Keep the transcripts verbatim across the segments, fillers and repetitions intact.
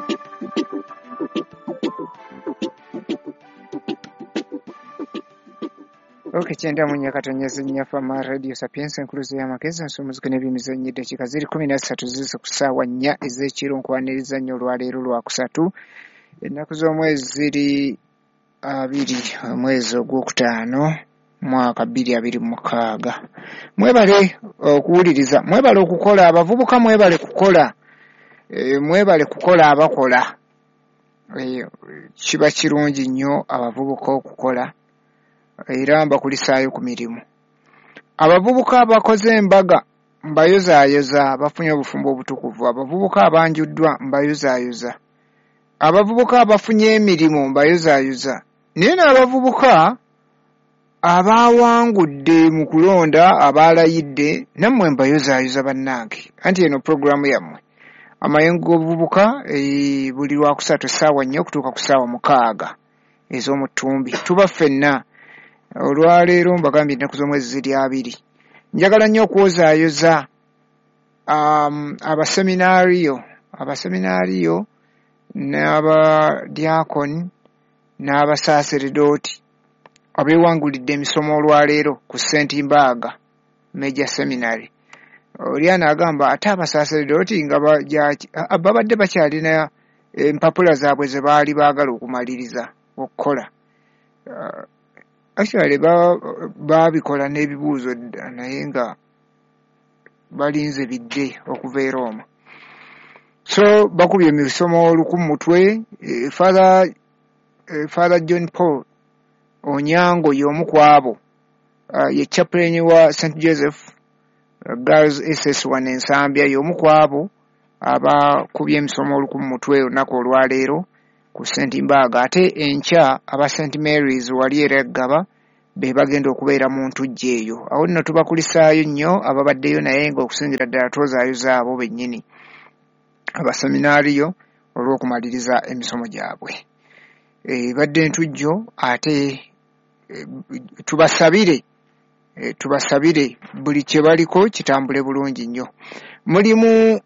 Okay, chenda munya katonyeza nyafa ma radio Sapienza nkuluzo ya makeza nsumuzuko n'ebimizanyo dakika ziri kumi na ssatu zizo kusawa nnya ez'ekiro nkwaniriza nnyo olwaleero lwa kusatu ennaku z'omwezi ziri abiri omwezi ogwokutaano mwaka bbiri abiri mu mukaaga. Mwebale okuwuliriza, mwebale okukola abavubuka, mwebale kukola e, mwebale kukola abakola e, kiba kirungi nnyo abavubuka okukola era mbakulisaayo ku mirimu. Abavubuka abakoze embaga mbayozaayoza bafunye obufumbo obutukuvu. Abavubuka abanjuddwa mbayozaayoza. Abavubuka abafunye emirimu mbayozaayoza. Naye n'abavubuka abawangudde mu kulonda abaalayidde nammwe mbayozaayoza bannange. Anti eno puroguramu yammwe amayengo g'obuvubuka e, buli lwakusatu essaawa nnya okutuuka ku ssaawa mukaaga ez'omu ttumbi. Tuba ffenna olwaleero mbagambye ennaku z'omwezi ziri abiri. Njagala nnyo okwozaayoza um, abaseminaariyo abaseminaariyo n'abadiakoni n'abasaaseredooti abeewangulidde emisomo olwaleero ku Saint Mbaga Major Seminary. Oli anaagamba ate abasaaseredooti nga babadde bakyalina empapula zaabwe ze baali baagala okumaliriza okukola. Uh, Actually babikola n'ebibuuzo naye nga balinze bidde okuva e Roma. So bakubye emisomo olukumu mutwe. e, Father e, Father John Paul Onyango y'omu ku abo uh, ye chaplain wa Saint Joseph uh, Girls S S one Ensambya y'omu ku abo abakubye emisomo olukumu mutwe olunaku olwaleero ku Saint Mbaga. Ate enkya aba Saint Mary's wali era Gaba be bagenda okubeera mu ntujja eyo. Awo nno tubakulisaayo nnyo ababaddeyo naye ng'okusingira ddala twozaayoza abo bennyini abaseminaariyo olw'okumaliriza emisomo gyabwe. E, badde entujjo ate e, tubasabire e, tubasabire buli kye baliko kitambule bulungi nnyo. Mulimu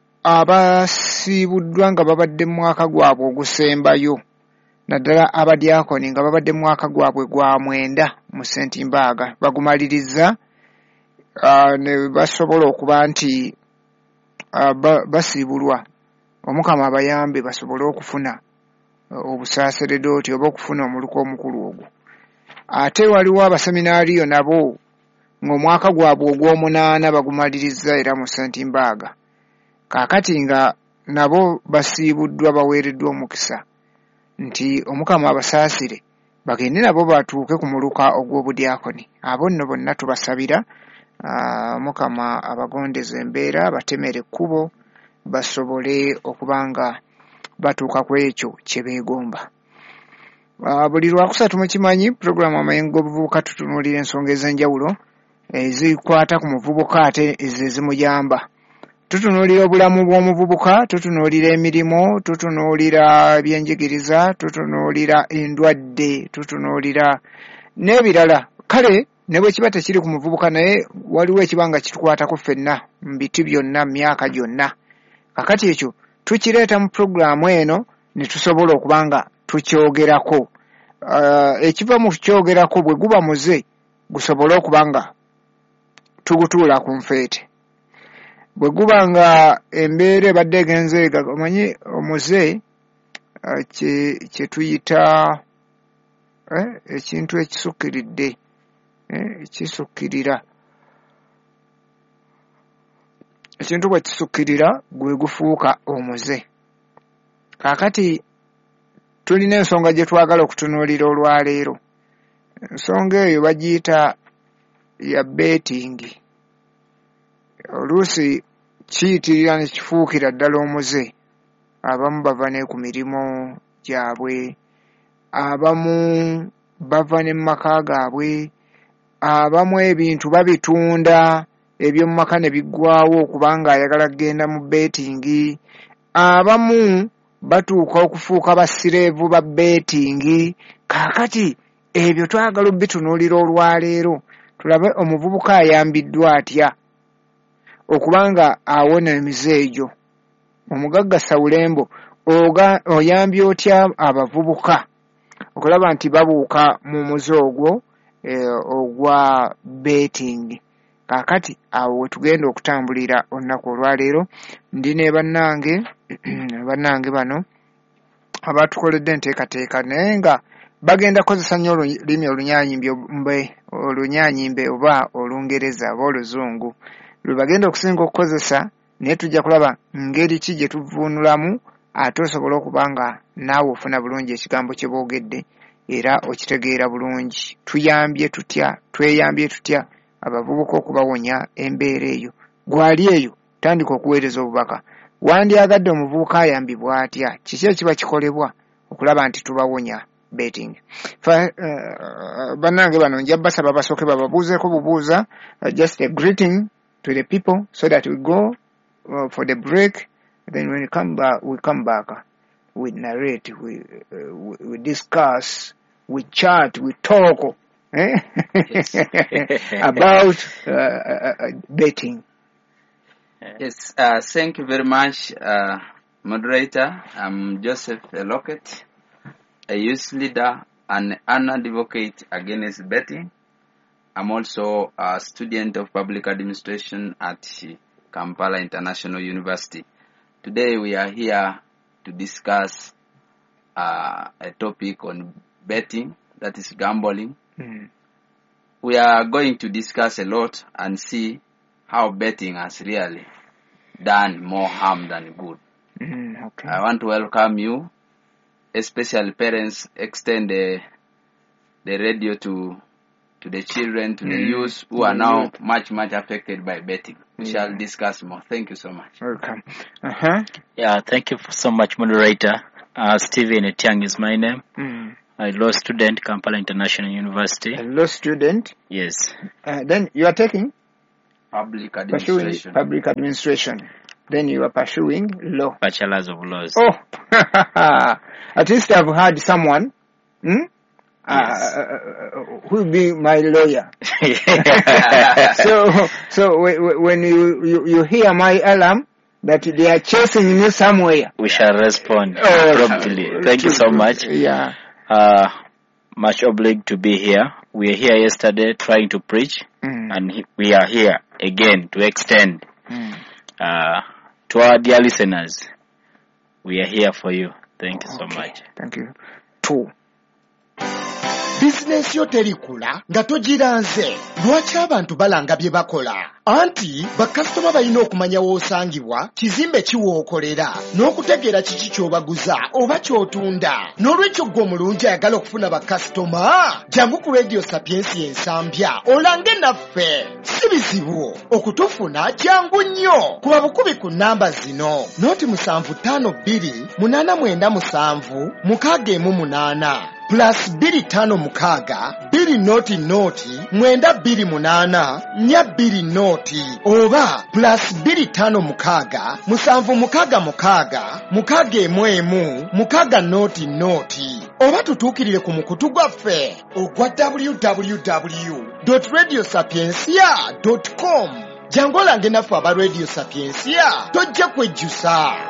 abasiibuddwa nga babadde mu mwaka gwabwe ogusembayo, naddala abadiakoni nga babadde mu mwaka gwabwe gwa mwenda mu Saint Mbaga bagumaliriza uh, ne basobola okuba nti uh, ba, basiibulwa. Omukama abayambe basobole okufuna uh, obusaaseredooti oba okufuna omuluka omukulu ogwo. Ate waliwo abaseminaariyo nabo ng'omwaka gwabwe ogw'omunaana bagumaliriza era mu Saint Mbaga. Kaakati nga nabo basiibuddwa baweereddwa omukisa nti omukama abasaasire bagende nabo batuuke ku muluka ogw'obudiakoni. Abo nno bonna tubasabira omukama abagondeza embeera batemere ekkubo basobole okuba nga batuuka ku ekyo kye beegomba. Buli lwakusatu mukimanyi puroguramu amayengo g'obuvubuka tutunuulira ensonga ez'enjawulo ezikwata ku muvubuka ate ezo ezimuyamba. Tutunuulira obulamu bw'omuvubuka, tutunuulira emirimu, tutunuulira ebyenjigiriza, tutunuulira endwadde, tutunuulira n'ebirala. Kale ne bwe kiba tekiri ku muvubuka naye waliwo ekibanga kitukwatako ffenna mu biti byonna mu myaka gyonna. Kakati ekyo tukireeta mu puroguramu eno ne tusobola okuba nga tukyogerako. Uh, ekiva mu kukyogerako bwe guba muze gusobole okuba nga tugutuula ku nfeete. Bwe guba nga embeera ebadde egenze omanyi omuze uh, kye tuyita eh, ekintu ekisukkiridde eh, ekisukkirira ekintu bwe kisukkirira gwe gufuuka omuze. Kaakati tulina ensonga gye twagala okutunuulira olwaleero. Ensonga eyo bagiyita ya betingi. Oluusi kiyitirira ne kifuukira ddala omuze. Abamu bava ne ku mirimu gyabwe, abamu bava ne mu maka gaabwe, abamu ebintu babitunda eby'omu maka ne biggwaawo okubanga ayagala kugenda mu betingi, abamu batuuka okufuuka basireevu ba betingi. Kaakati ebyo twagala obitunuulira olwaleero tulabe omuvubuka ayambiddwa atya okubanga awona emize egyo. Omugagga Sawulembo oga oyambye otya abavubuka okulaba nti babuuka mu muzoogwo eh, ogwa betting. Kakati awo wetugenda okutambulira olunaku olwaleero ndi ne bannange bannange bano abatukoledde enteekateeka naye nga bagenda kozesa nnyo olulimi olunyanyimbe olunyanyimbe oba olungereza oba oluzungu lwe bagenda okusinga okukozesa naye tujja kulaba ngeri ki gye tuvuunulamu ate osobola okuba nga naawe ofuna bulungi ekigambo kye boogedde era okitegeera bulungi. Tuyambye tutya tweyambye tutya abavubuka okubawonya embeera eyo. Gwali eyo tandika okuweereza obubaka wandyagadde omuvubuka ayambibwa atya kiki ekiba kikolebwa okulaba nti tubawonya betting. Fa uh, bannange bano nja basaba basooke bababuuzeeko bubuuza uh, just a greeting to the people so that we go uh, for the break. Then when we come back, we come back, we narrate, we, uh, we, we discuss, we chat, we talk eh? about uh, uh, uh, betting. Yes, uh, thank you very much, uh, moderator. I'm Joseph Lockett, a youth leader and an advocate against betting. I'm also a student of public administration at Kampala International University. Today we are here to discuss uh, a topic on betting, that is gambling. Mm-hmm. We are going to discuss a lot and see how betting has really done more harm than good. Mm-hmm. Okay. I want to welcome you, especially parents. Extend the, the radio to to the children, to mm. the youth who are now youth. much, much affected by betting. We yeah. shall discuss more. Thank you so much. Welcome. Uh-huh. Yeah, thank you so much, moderator. Uh, Stephen Etiang is my name. Mm. A law student, Kampala International University. A law student? Yes. Uh, then you are taking? Public administration. Public administration. Then you are pursuing law. Bachelors of Laws. Oh, at least I've heard someone. Hmm? Yes. Uh, who will be my lawyer? so, so when you, you, you hear my alarm that they are chasing me somewhere, we shall respond oh, promptly. Thank you so much. Yeah. Uh, much obliged to be here. We were here yesterday trying to preach, mm. and he, we are here again to extend mm. uh, to our dear listeners. We are here for you. Thank you so okay. much. Thank you. Two. Business yo terikula nga togiranze lwaki abantu balanga bye bakola anti bakasitoma balina okumanya w'osangibwa kizimbe kiwookolera n'okutegeera kiki ky'obaguza oba ky'otunda n'olwekyo gwe omulungi ayagala okufuna bakasitoma jangu ku Radio Sapiensi ensambya olange naffe si bizibu okutufuna jangu nnyo kuba bukubi ku nnamba zino noti musanvu ttaano bbiri munaana mwenda musanvu mukaaga emu munaana plus biri tano mukaga, biri noti noti, mwenda biri munana, nya biri noti, oba plus biri tano mukaga, musanvu mukaga mukaga, mukaga emwemu, mukaga noti noti. Oba tutukirire ku mukutu gwaffe ogwa w w w dot radio sapiensia dot com. Jangola nge nafu aba Radio Sapiensia tojja kwejjusa.